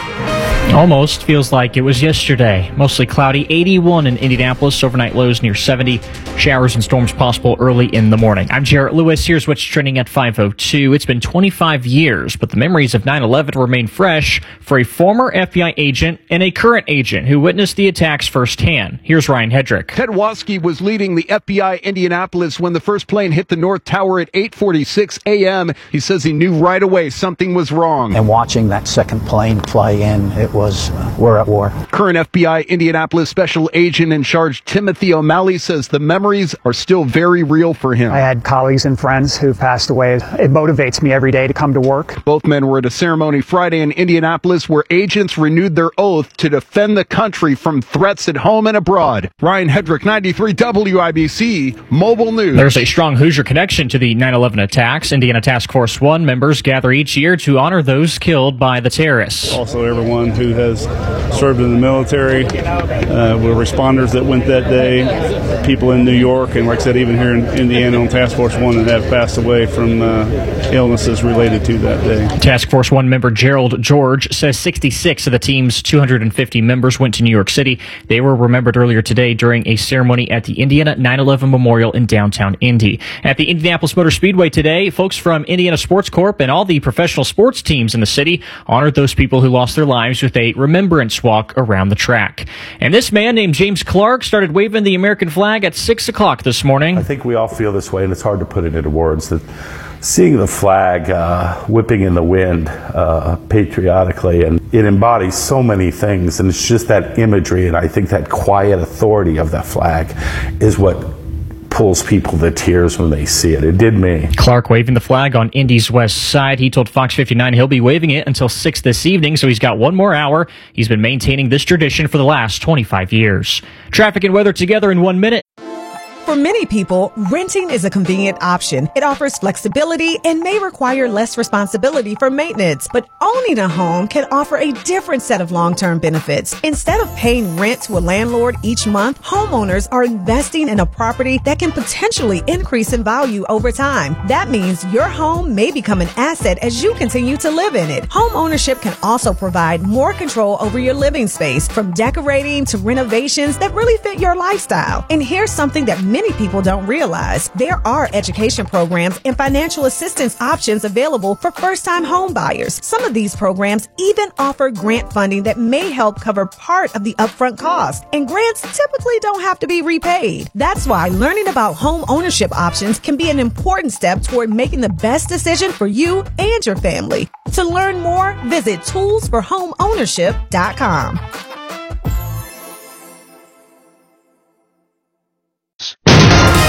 Almost feels like it was yesterday. Mostly cloudy, 81 in Indianapolis, overnight lows near 70. Showers and storms possible early in the morning. I'm Jarrett Lewis. Here's what's trending at 5:02. It's been 25 years, but the memories of 9/11 remain fresh for a former FBI agent and a current agent who witnessed the attacks firsthand. Here's Ryan Hedrick. Ted Waske was leading the FBI Indianapolis when the first plane hit the North Tower at 8:46 a.m. He says he knew right away something was wrong. And watching that second plane fly in, it was, we're at war. Current FBI Indianapolis Special Agent in charge Timothy O'Malley says the memories are still very real for him. I had colleagues and friends who passed away. It motivates me every day to come to work. Both men were at a ceremony Friday in Indianapolis where agents renewed their oath to defend the country from threats at home and abroad. Ryan Hedrick, 93 WIBC Mobile News. There's a strong Hoosier connection to the 9/11 attacks. Indiana Task Force 1 members gather each year to honor those killed by the terrorists. Also, everyone who has served in the military, were responders that went that day, people in New York, and like I said, even here in Indiana on Task Force 1 that have passed away from illnesses related to that day. Task Force 1 member Gerald George says 66 of the team's 250 members went to New York City. They were remembered earlier today during a ceremony at the Indiana 9/11 Memorial in downtown Indy. At the Indianapolis Motor Speedway today, folks from Indiana Sports Corp and all the professional sports teams in the city honored those people who lost their lives with a remembrance walk around the track. And this man named James Clark started waving the American flag at 6 o'clock this morning. I think we all feel this way, and it's hard to put it into words, that seeing the flag whipping in the wind patriotically, and it embodies so many things, and it's just that imagery, and I think that quiet authority of that flag is what pulls people to tears when they see it. It did me. Clark waving the flag on Indy's west side. He told Fox 59 he'll be waving it until 6 this evening, so he's got one more hour. He's been maintaining this tradition for the last 25 years. Traffic and weather together in 1 minute. For many people, renting is a convenient option. It offers flexibility and may require less responsibility for maintenance. But owning a home can offer a different set of long-term benefits. Instead of paying rent to a landlord each month, homeowners are investing in a property that can potentially increase in value over time. That means your home may become an asset as you continue to live in it. Home ownership can also provide more control over your living space, from decorating to renovations that really fit your lifestyle. And here's something that many people don't realize. There are education programs and financial assistance options available for first-time home buyers. Some of these programs even offer grant funding that may help cover part of the upfront cost. And grants typically don't have to be repaid. That's why learning about home ownership options can be an important step toward making the best decision for you and your family. To learn more, visit toolsforhomeownership.com.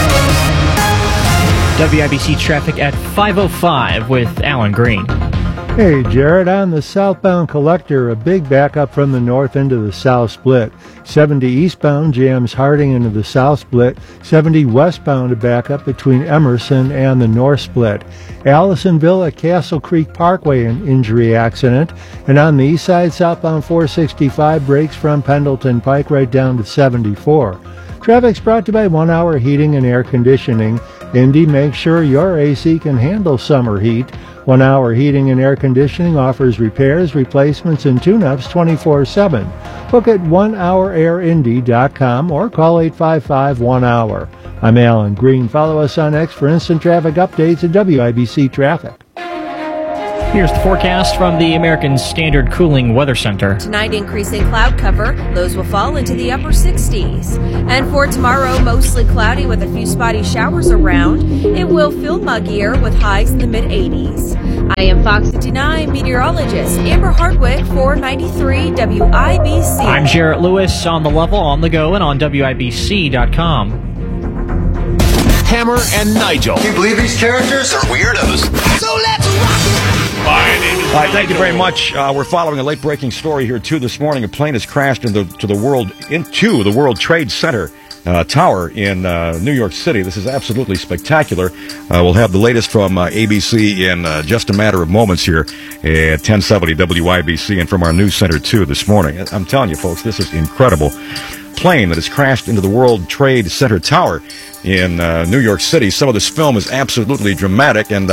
WIBC traffic at 5:05 with Alan Green. Hey, Jared, on the southbound collector, a big backup from the north into the south split. 70 eastbound jams Harding into the south split. 70 westbound a backup between Emerson and the north split. Allisonville at Castle Creek Parkway, an injury accident. And on the east side, southbound 465 breaks from Pendleton Pike right down to 74. Traffic's brought to you by 1 Hour Heating and Air Conditioning. Indy, make sure your AC can handle summer heat. 1 Hour Heating and Air Conditioning offers repairs, replacements, and tune-ups 24/7. Book at onehourairindy.com or call 855-1HOUR. I'm Alan Green. Follow us on X for instant traffic updates at WIBC Traffic. Here's the forecast from the American Standard Cooling Weather Center. Tonight, increasing cloud cover. Lows will fall into the upper 60s. And for tomorrow, mostly cloudy with a few spotty showers around. It will feel muggier with highs in the mid-80s. I am Fox 59 meteorologist Amber Hardwick for 93 WIBC. I'm Jarrett Lewis on the level, on the go, and on WIBC.com. Hammer and Nigel. Can you believe these characters are weirdos? So let's rock it! My name is Nigel. Thank you very much. We're following a late-breaking story here, too, this morning. A plane has crashed into the World Trade Center tower in New York City. This is absolutely spectacular. We'll have the latest from ABC in just a matter of moments here at 1070 WIBC and from our news center, too, this morning. I'm telling you, folks, this is incredible. Plane that has crashed into the World Trade Center tower in New York City. Some of this film is absolutely dramatic, and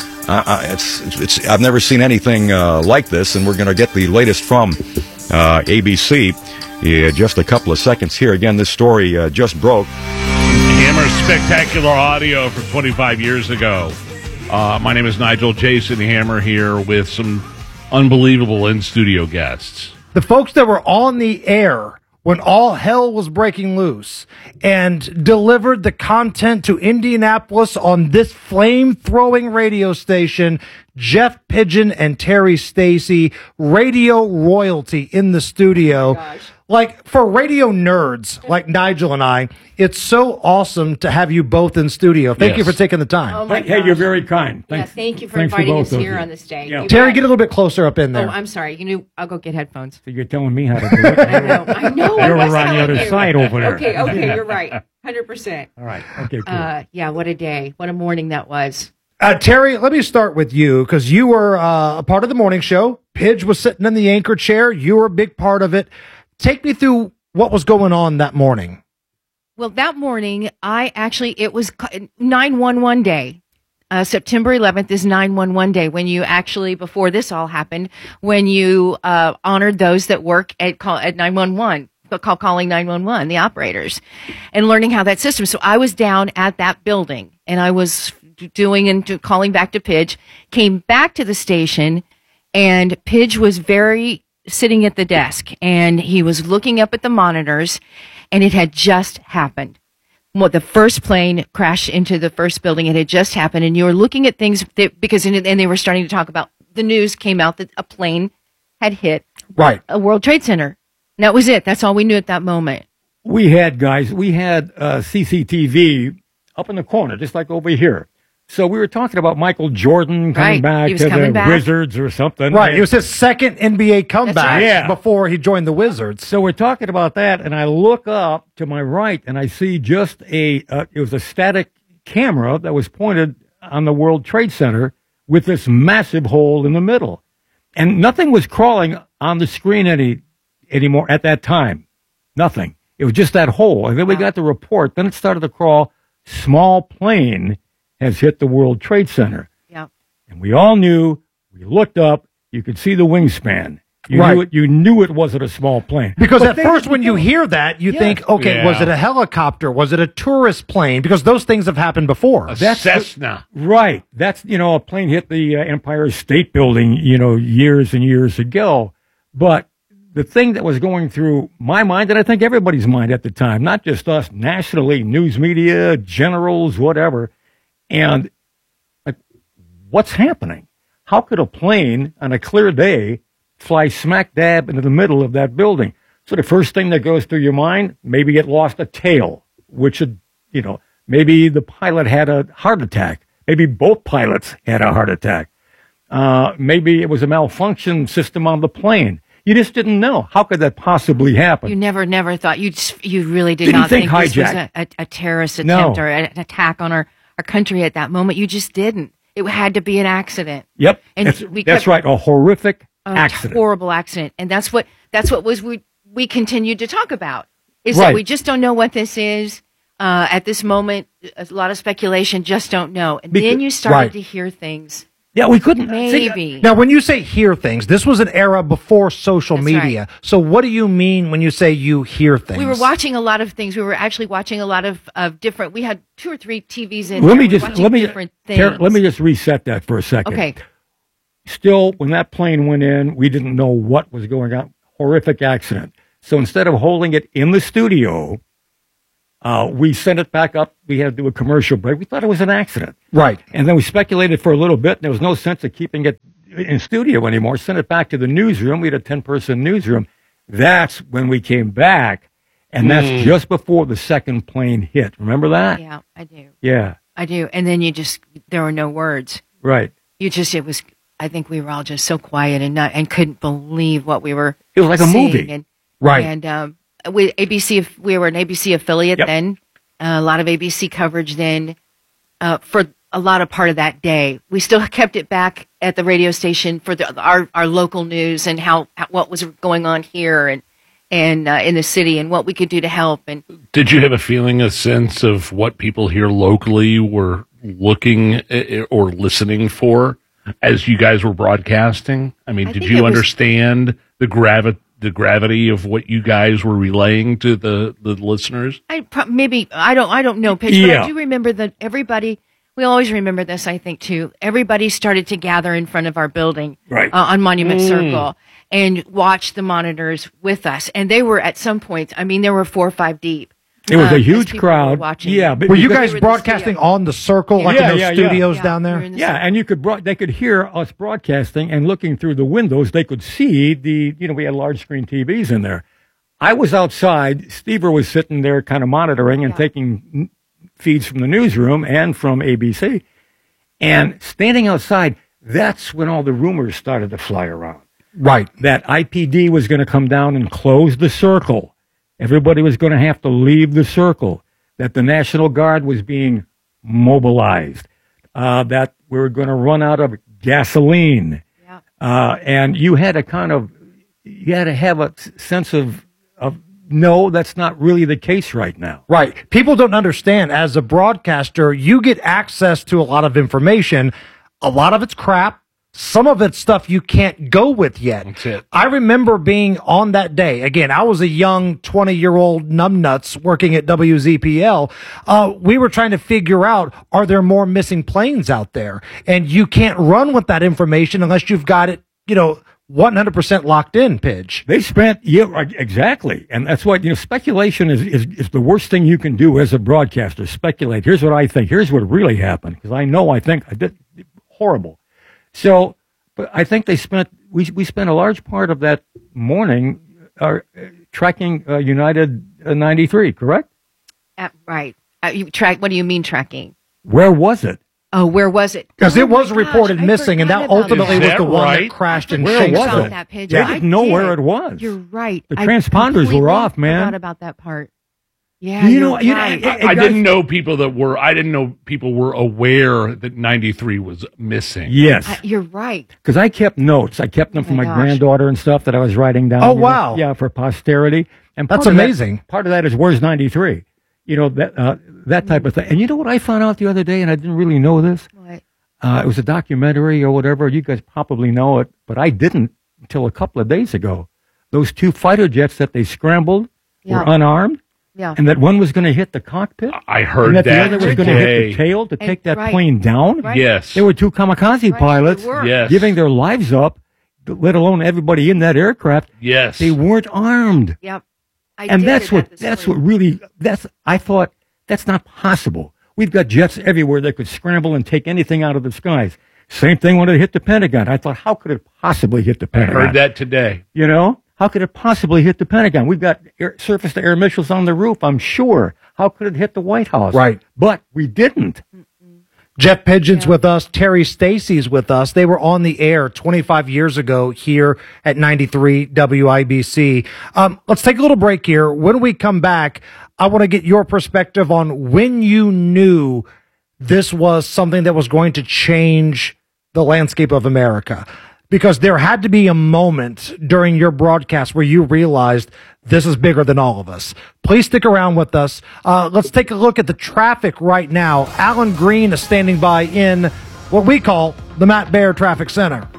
I've never seen anything like this, and we're going to get the latest from ABC in just a couple of seconds here. Again, this story just broke. Hammer's spectacular audio from 25 years ago. My name is Nigel Jason Hammer here with some unbelievable in-studio guests. The folks that were on the air when all hell was breaking loose and delivered the content to Indianapolis on this flame-throwing radio station, Jeff Pigeon and Terry Stacy, radio royalty in the studio. Oh, like, for radio nerds like Nigel and I, it's so awesome to have you both in studio. Thank you for taking the time. Oh my hey, you're very kind. Thanks. Yeah, thank you for inviting us here on this day. Yeah. Terry, get a little bit closer up in there. Oh, I'm sorry. I'll go get headphones. So you're telling me how to do it? I know. You're on the other side over there. Okay, you're right. 100%. All right. Okay, cool. Yeah, what a day. What a morning that was. Terry, let me start with you, because you were a part of the morning show. Pidge was sitting in the anchor chair. You were a big part of it. Take me through what was going on that morning. Well, that morning, it was 911 day. September 11th is 911 day, when you actually, before this all happened, when you honored those that work at 911, calling 911, the operators, and learning how that system. So I was down at that building, and I was calling back to Pidge, came back to the station, and Pidge was sitting at the desk, and he was looking up at the monitors, and it had just happened. Well, the first plane crashed into the first building. It had just happened, and you were looking at things and they were starting to talk about, the news came out that a plane had hit a World Trade Center. And that was it. That's all we knew at that moment. We had CCTV up in the corner, just like over here. So we were talking about Michael Jordan coming back to the Wizards or something. Right. It was his second NBA comeback before he joined the Wizards. So we're talking about that, and I look up to my right, and I see just it was a static camera that was pointed on the World Trade Center with this massive hole in the middle. And nothing was crawling on the screen anymore at that time. Nothing. It was just that hole. And then we got the report. Then it started to crawl. Small plane has hit the World Trade Center. Yeah. And we all knew, we looked up, you could see the wingspan. You knew it wasn't a small plane. Because at first when you hear that, you think, okay, was it a helicopter? Was it a tourist plane? Because those things have happened before. That's Cessna. Right. That's, a plane hit the Empire State Building, years and years ago. But the thing that was going through my mind, and I think everybody's mind at the time, not just us, nationally, news media, generals, whatever, and what's happening? How could a plane on a clear day fly smack dab into the middle of that building? So the first thing that goes through your mind, maybe it lost a tail, which, maybe the pilot had a heart attack. Maybe both pilots had a heart attack. Maybe it was a malfunction system on the plane. You just didn't know. How could that possibly happen? You never thought. You really didn't not think this was a terrorist attempt or an attack on our country at that moment. You just didn't. It had to be an accident. Yep, and that's right. A horrific accident, horrible accident, and that's what we continued to talk about. Is right. That we just don't know what this is at this moment. A lot of speculation. Just don't know. And then you started to hear things. Yeah, we couldn't. Maybe. Now, when you say hear things, this was an era before social media. Right. So what do you mean when you say you hear things? We were watching a lot of things. We were actually watching a lot of different. We had 2 or 3 TVs in. Let me just reset that for a second. Okay. Still, when that plane went in, we didn't know what was going on. Horrific accident. So instead of holding it in the studio, we sent it back up. We had to do a commercial break. We thought it was an accident. Right. And then we speculated for a little bit, and there was no sense of keeping it in studio anymore. Sent it back to the newsroom. We had a 10-person newsroom. That's when we came back, and that's just before the second plane hit. Remember that? Yeah, I do. Yeah. I do. And then there were no words. Right. I think we were all just so quiet and couldn't believe what we were It was like a movie. And, right. And, we were an ABC affiliate then, a lot of ABC coverage then, for a lot of part of that day. We still kept it back at the radio station for our local news and what was going on here and in the city and what we could do to help. And did you have a sense of what people here locally were looking or listening for as you guys were broadcasting? I mean, did you understand the gravity of what you guys were relaying to the listeners? I don't know, Pitch, but I do remember that everybody, we always remember this, I think, too. Everybody started to gather in front of our building on Monument Circle and watch the monitors with us. And they were at some point, there were 4 or 5 deep. It was a huge crowd. But were you guys broadcasting on the Circle, in those studios down there? And they could hear us broadcasting, and looking through the windows, they could see we had large screen TVs in there. I was outside. Stever was sitting there kind of monitoring and taking feeds from the newsroom and from ABC. And standing outside, that's when all the rumors started to fly around. Right. That IPD was going to come down and close the Circle. Everybody was going to have to leave the Circle, that the National Guard was being mobilized, that we were going to run out of gasoline. And you had to have a sense of no, that's not really the case right now. Right. People don't understand, as a broadcaster, you get access to a lot of information. A lot of it's crap. Some of it's stuff you can't go with yet. That's it. I remember being on that day. Again, I was a young 20-year-old numbnuts working at WZPL. We were trying to figure out, are there more missing planes out there? And you can't run with that information unless you've got it, 100% locked in, Pidge. They spent, exactly. And that's why, speculation is the worst thing you can do as a broadcaster. Speculate. Here's what I think. Here's what really happened. Because I think I did horrible. So, but I think we spent a large part of that morning tracking United 93, correct? Right. What do you mean tracking? Where was it? Oh, where was it? Because it was reported missing, and that ultimately was the one that crashed in Shanksville. They didn't know where it was. You're right. The transponders were off, man. I forgot about that part. Yeah, I didn't know people were aware that 93 was missing. Yes. You're right. Because I kept notes. I kept them for my granddaughter and stuff that I was writing down. Oh, wow. Yeah, for posterity. And that's amazing. Part of that is, where's 93? That type of thing. And you know what I found out the other day, and I didn't really know this? What? It was a documentary or whatever. You guys probably know it, but I didn't until a couple of days ago. Those 2 fighter jets that they scrambled were unarmed. Yeah. And that one was going to hit the cockpit. I heard and that. The other was going to hit the tail to take that plane down. Right. Yes. There were 2 kamikaze pilots giving their lives up, let alone everybody in that aircraft. Yes. They weren't armed. Yep. I thought, that's not possible. We've got jets everywhere that could scramble and take anything out of the skies. Same thing when it hit the Pentagon. I thought, how could it possibly hit the Pentagon? I heard that today. How could it possibly hit the Pentagon? We've got surface-to-air missiles on the roof, I'm sure. How could it hit the White House? Right. But we didn't. Jeff Pigeon's with us. Terry Stacy's with us. They were on the air 25 years ago here at 93 WIBC. Let's take a little break here. When we come back, I want to get your perspective on when you knew this was something that was going to change the landscape of America. Because there had to be a moment during your broadcast where you realized this is bigger than all of us. Please stick around with us. Let's take a look at the traffic right now. Alan Green is standing by in what we call the Matt Baer Traffic Center.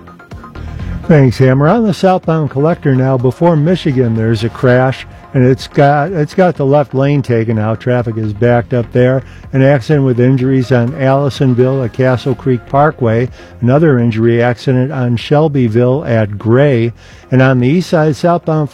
Thanks, Hammer. On the southbound collector now, before Michigan, there's a crash, and it's got the left lane taken out. Traffic is backed up there. An accident with injuries on Allisonville at Castle Creek Parkway. Another injury accident on Shelbyville at Gray. And on the east side, southbound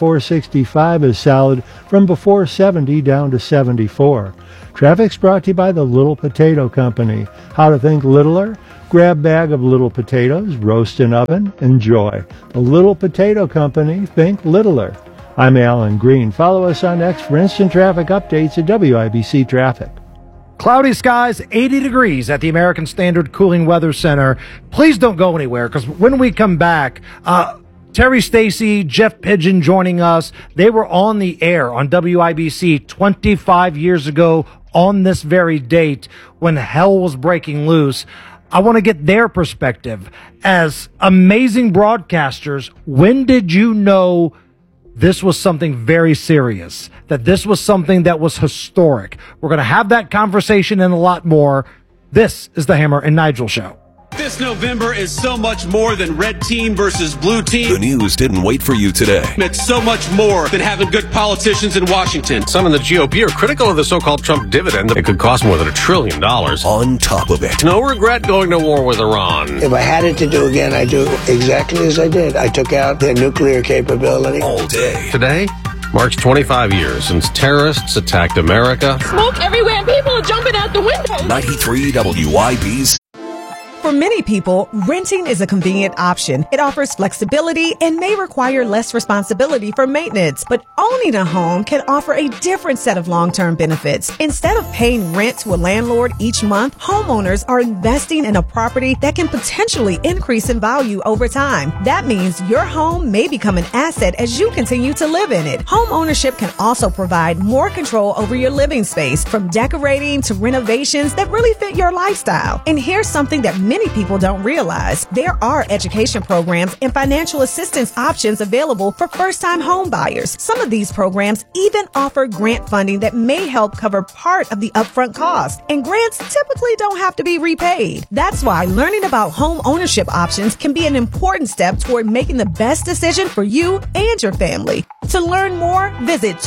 465 is solid from before 70 down to 74. Traffic's brought to you by the Little Potato Company. How to think littler? Grab bag of little potatoes, roast in oven, enjoy. The Little Potato Company, think littler. I'm Alan Green. Follow us on X for instant traffic updates at WIBC Traffic. Cloudy skies, 80 degrees at the American Standard Cooling Weather Center. Please don't go anywhere, because when we come back, Terry Stacy, Jeff Pigeon joining us. They were on the air on WIBC 25 years ago on this very date when hell was breaking loose. I want to get their perspective. As amazing broadcasters, when did you know this was something very serious, that this was something that was historic? We're going to have that conversation and a lot more. This is the Hammer and Nigel Show. This November is so much more than red team versus blue team. The news didn't wait for you today. It's so much more than having good politicians in Washington. Some in the GOP are critical of the so-called Trump dividend. It could cost more than $1 trillion. On top of it, no regret going to war with Iran. If I had it to do again, I'd do exactly as I did. I took out their nuclear capability. All day. Today marks 25 years since terrorists attacked America. Smoke everywhere and people are jumping out the window. 93 WIBC. For many people, renting is a convenient option. It offers flexibility and may require less responsibility for maintenance. But owning a home can offer a different set of long-term benefits. Instead of paying rent to a landlord each month, homeowners are investing in a property that can potentially increase in value over time. That means your home may become an asset as you continue to live in it. Home ownership can also provide more control over your living space, from decorating to renovations that really fit your lifestyle. And here's something that many people don't realize. There are education programs and financial assistance options available for first-time home buyers. Some of these programs even offer grant funding that may help cover part of the upfront cost. And grants typically don't have to be repaid. That's why learning about home ownership options can be an important step toward making the best decision for you and your family. To learn more, visit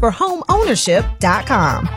toolsforhomeownership.com.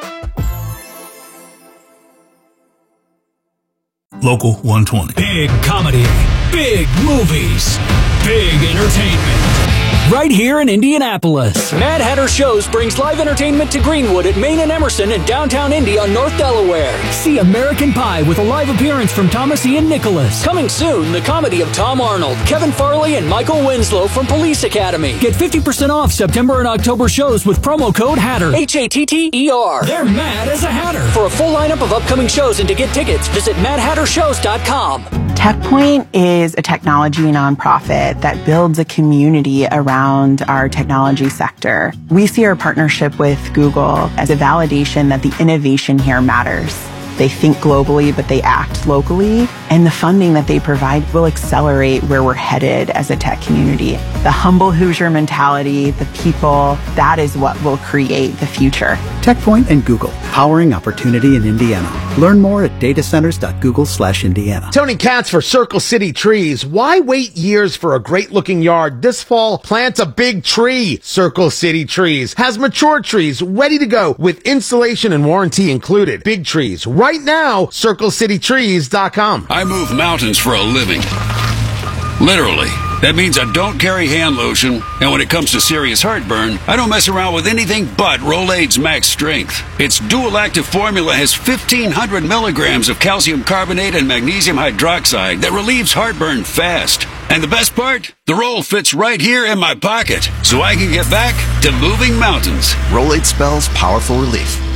Local 120. Big comedy, big movies, big entertainment. Right here in Indianapolis. Mad Hatter Shows brings live entertainment to Greenwood at Main and Emerson in downtown Indy on North Delaware. See American Pie with a live appearance from Thomas Ian Nicholas. Coming soon, the comedy of Tom Arnold, Kevin Farley, and Michael Winslow from Police Academy. Get 50% off September and October shows with promo code HATTER. HATTER. They're mad as a hatter. For a full lineup of upcoming shows and to get tickets, visit madhattershows.com. TechPoint is a technology nonprofit that builds a community around our technology sector. We see our partnership with Google as a validation that the innovation here matters. They think globally, but they act locally. And the funding that they provide will accelerate where we're headed as a tech community. The humble Hoosier mentality, the people, that is what will create the future. TechPoint and Google, powering opportunity in Indiana. Learn more at datacenters.google/Indiana. Tony Katz for Circle City Trees. Why wait years for a great-looking yard? This fall, plant a big tree. Circle City Trees has mature trees ready to go with installation and warranty included. Big trees. Right now, CircleCityTrees.com. I move mountains for a living. Literally. That means I don't carry hand lotion, and when it comes to serious heartburn, I don't mess around with anything but Rolaids Max Strength. Its dual-active formula has 1,500 milligrams of calcium carbonate and magnesium hydroxide that relieves heartburn fast. And the best part? The roll fits right here in my pocket, so I can get back to moving mountains. Rolaids spells powerful relief.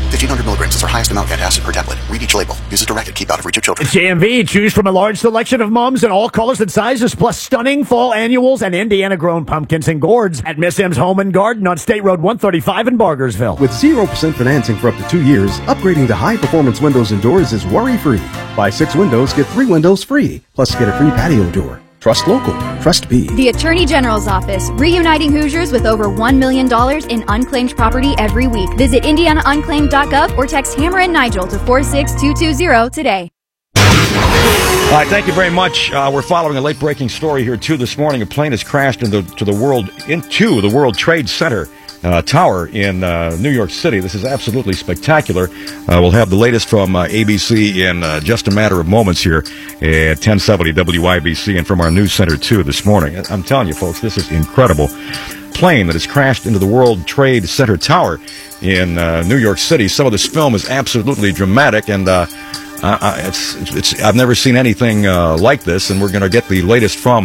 1,500 milligrams is our highest amount of antacid per tablet. Read each label. Use as directed. Keep out of reach of children. JMV, choose from a large selection of mums in all colors and sizes, plus stunning fall annuals and Indiana-grown pumpkins and gourds at Miss M's Home and Garden on State Road 135 in Bargersville. With 0% financing for up to 2 years, upgrading to high-performance windows and doors is worry-free. Buy 6 windows, get 3 windows free, plus get a free patio door. Trust local. Trust B. The Attorney General's Office, reuniting Hoosiers with over $1 million in unclaimed property every week. Visit IndianaUnclaimed.gov or text Hammer and Nigel to 46220 today. All right, thank you very much. We're following a late-breaking story here, too, this morning. A plane has crashed into the World Trade Center tower in New York City. This is absolutely spectacular. We'll have the latest from ABC in just a matter of moments here at 1070 WIBC and from our news center, too, this morning. I'm telling you, folks, this is incredible. Plane that has crashed into the World Trade Center tower in New York City. Some of this film is absolutely dramatic, and I've never seen anything like this, and we're going to get the latest from